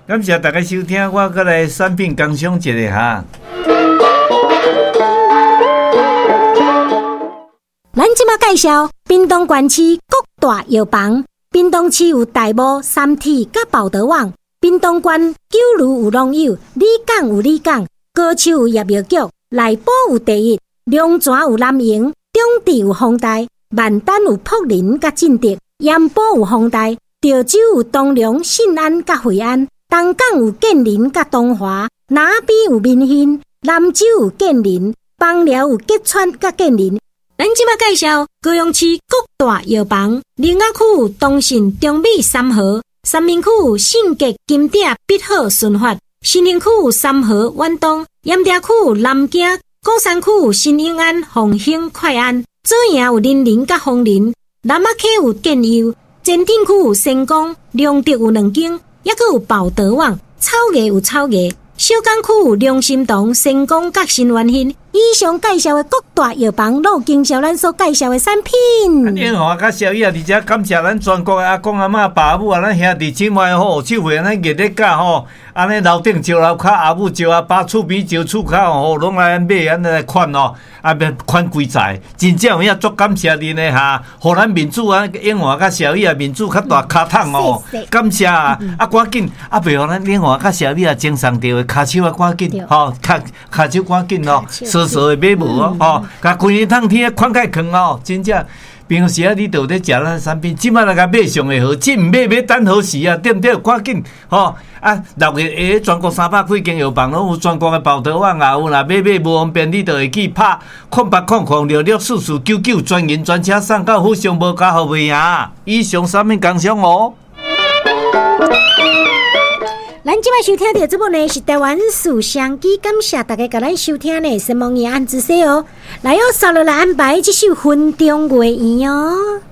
感谢大家收听，我再来产品工商一下哈。 咱即马介绍屏东县市各大药房。屏东市有大埔、三体、甲报德网；屏东县九如有农友，里港有里港，高手有业药局，内埔有第一，龙泉有南营，中治有丰台，万丹有柏林甲进德，盐埔有丰台，潮州有东龙、信安甲惠安，东港有建林甲东华，南边有民兴，南州有建林，枋寮有吉川甲建林。咱即马介绍高雄市各大药房：林雅区有东信、中美、三和；三明区有信捷、金鼎、必好、顺发；新营区有三和、远东；盐埕区有南京；鼓山区有新永安、凤兴、快安；左营有林林甲丰林；南仔溪有建佑；前镇区有成功；良德有2间，也佫有报德网；草衙有草衙；小港区有良心堂、成功甲新元兴。以上介绍的各大药房，都有经销咱所介绍的产品。 因华甲小叶，而且感谢咱全国的阿公阿嬷、爸母啊，咱兄弟姊妹吼，手会咱热烈甲吼，安尼楼顶招楼骹，阿母招阿爸，厝边招厝骹吼，拢来买安尼来款哦，啊，免款规在，真正有影足感谢恁的哈，互咱民主啊，永华甲小叶民主较大骹桶哦，感谢啊，啊赶紧啊，袂互咱永华甲小叶精上着的骹手啊，赶紧吼，骹手赶紧哦。所的买无哦，甲规日通天款开坑哦，真正平时啊，你都在食咱产品，即摆来甲买上会好，即毋买等何时啊？对毋对？赶紧吼啊！6月下全国300几间药房拢有全国的报德网也有啦，买无方便，你就会去拍0800664499专营专车送到府上无加号袂赢。以上产品工商哦。 咱即摆收听到这部呢是台湾书香机，感谢大家甲咱收听呢，希望你按仔细哦。来哦，稍落来安排这首《分钟月圆》哦。